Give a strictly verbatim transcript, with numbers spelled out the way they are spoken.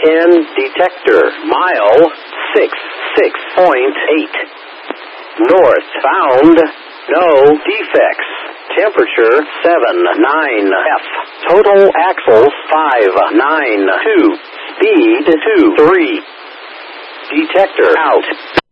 ten detector. Mile six six point eight. North found. No defects. Temperature seven nine F. Total axles five nine two. Speed two three. Detector out.